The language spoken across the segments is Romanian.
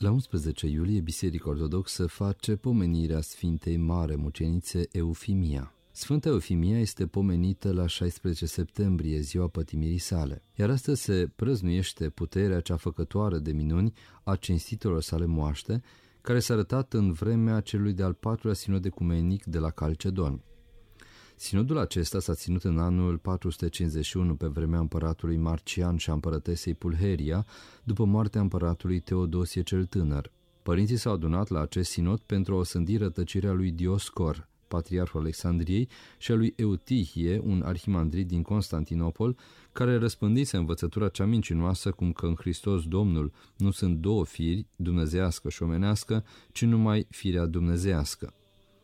La 11 iulie, Biserica Ortodoxă face pomenirea Sfintei Mare Mucenițe Eufimia. Sfânta Eufimia este pomenită la 16 septembrie, ziua pătimirii sale, iar astăzi se prăznuiește puterea cea făcătoare de minuni a cinstitelor sale moaște, care s-a arătat în vremea celui de-al patrulea sinod ecumenic de la Calcedon. Sinodul acesta s-a ținut în anul 451 pe vremea împăratului Marcian și a împărătesei Pulheria, după moartea împăratului Teodosie cel Tânăr. Părinții s-au adunat la acest sinod pentru a osândi rătăcirea lui Dioscor, patriarhul Alexandriei, și a lui Eutihie, un arhimandrit din Constantinopol, care răspândise învățătura cea mincinoasă cum că în Hristos Domnul nu sunt două firi, dumnezeiască și omenească, ci numai firea dumnezeiască.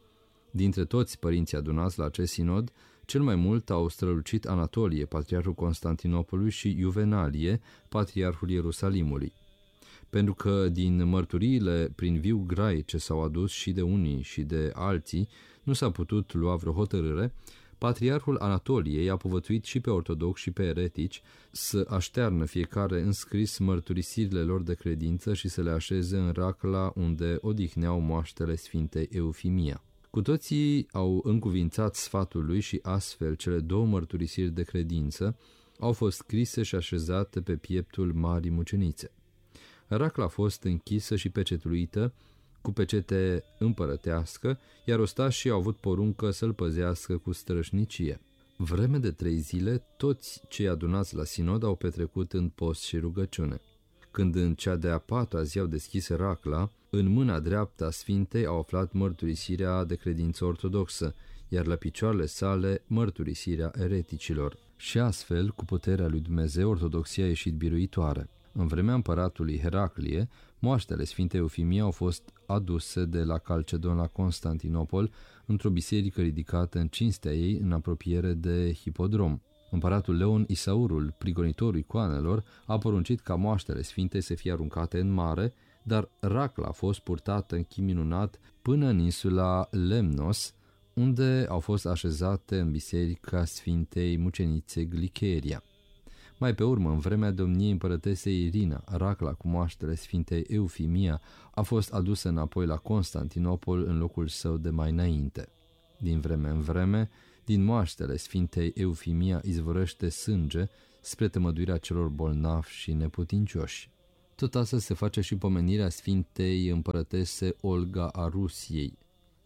Dintre toți părinții adunați la acest sinod, cel mai mult au strălucit Anatolie, patriarhul Constantinopolului, și Juvenalie, patriarhul Ierusalimului. Pentru că din mărturiile prin viu grai ce s-au adus și de unii și de alții nu s-a putut lua vreo hotărâre, patriarhul Anatoliei a povățuit și pe ortodoxi și pe eretici să aștearnă fiecare înscris mărturisirile lor de credință și să le așeze în racla unde odihneau moaștele Sfintei Eufimia. Cu toții au încuvințat sfatul lui și astfel cele două mărturisiri de credință au fost scrise și așezate pe pieptul Marii Mucenițe. Racla a fost închisă și pecetluită cu pecete împărătească, iar ostașii au avut poruncă să-l păzească cu strășnicie. Vreme de 3 zile, toți cei adunați la sinod au petrecut în post și rugăciune. Când în cea de-a 4-a zi au deschis racla, în mâna dreaptă a Sfintei au aflat mărturisirea de credință ortodoxă, iar la picioarele sale mărturisirea ereticilor. Și astfel, cu puterea lui Dumnezeu, ortodoxia a ieșit biruitoare. În vremea împăratului Heraclie, moaștele Sfintei Eufimia au fost aduse de la Calcedon la Constantinopol într-o biserică ridicată în cinstea ei în apropiere de hipodrom. Împăratul Leon Isaurul, prigonitorul icoanelor, a poruncit ca moaștele Sfintei să fie aruncate în mare, dar racla a fost purtată în chip minunat până în insula Lemnos, unde au fost așezate în biserica Sfintei Mucenițe Glicheria. Mai pe urmă, în vremea domniei împărătesei Irina, racla cu moaștele Sfintei Eufimia a fost adusă înapoi la Constantinopol în locul său de mai înainte. Din vreme în vreme, din moaștele Sfintei Eufimia izvorăște sânge spre tămăduirea celor bolnavi și neputincioși. Tot astăzi se face și pomenirea Sfintei împărătese Olga a Rusiei.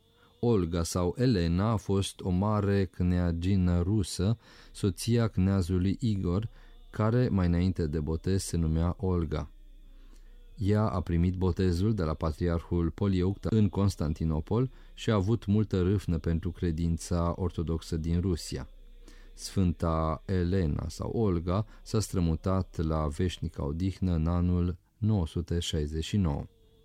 Olga sau Elena a fost o mare cneagină rusă, soția cneazului Igor, care mai înainte de botez se numea Olga. Ea a primit botezul de la patriarhul Polieucta în Constantinopol și a avut multă râvnă pentru credința ortodoxă din Rusia. Sfânta Elena sau Olga s-a strămutat la veșnica odihnă în anul 969.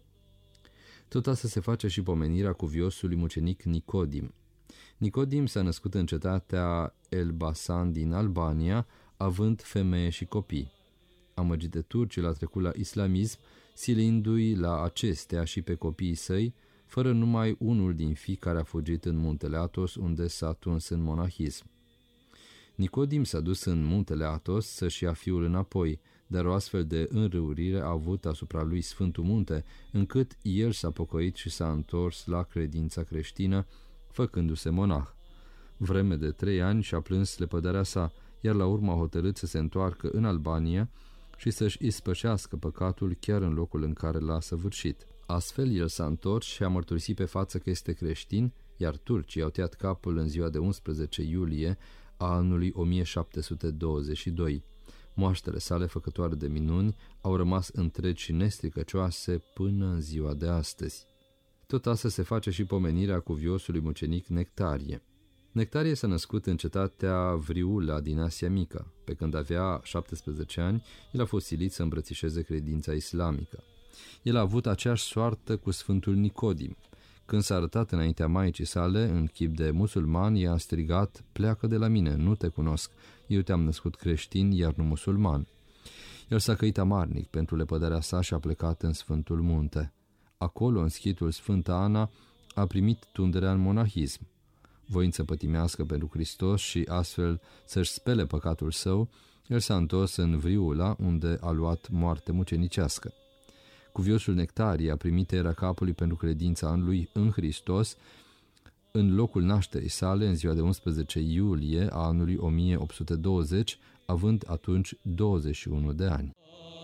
Tot asta se face și pomenirea cuviosului mucenic Nicodim. Nicodim s-a născut în cetatea Elbasan din Albania, având femeie și copii. Amăgit de turci, l-a trecut la islamism, silindu-i la acestea și pe copiii săi, fără numai unul din fii care a fugit în muntele Athos, unde s-a tuns în monahism. Nicodim s-a dus în muntele Athos să-și ia fiul înapoi, dar o astfel de înrăurire a avut asupra lui Sfântul Munte, încât el s-a pocăit și s-a întors la credința creștină, făcându-se monah. Vreme de 3 ani și-a plâns lepădarea sa, iar la urmă a hotărât să se întoarcă în Albania și să-și ispășească păcatul chiar în locul în care l-a săvârșit. Astfel, el s-a întors și a mărturisit pe față că este creștin, iar turcii au tăiat capul în ziua de 11 iulie a anului 1722. Moaștele sale făcătoare de minuni au rămas întregi și nestricăcioase până în ziua de astăzi. Tot asta se face și pomenirea cuviosului mucenic Nectarie. Nectarie s-a născut în cetatea Vriula din Asia Mică. Pe când avea 17 ani, el a fost silit să îmbrățișeze credința islamică. El a avut aceeași soartă cu Sfântul Nicodim. Când s-a arătat înaintea maicii sale, în chip de musulman, i-a strigat: "Pleacă de la mine, nu te cunosc, eu te-am născut creștin, iar nu musulman." El s-a căit amarnic pentru lepădarea sa și a plecat în Sfântul Munte. Acolo, în schitul Sfânta Ana, a primit tunderea în monahism. Voind să pătimească pentru Hristos și astfel să-și spele păcatul său, el s-a întors în Vriula, unde a luat moarte mucenicească. Cuviosul Nectaria, primit era capului pentru credința în lui în Hristos, în locul nașterii sale, în ziua de 11 iulie a anului 1820, având atunci 21 de ani.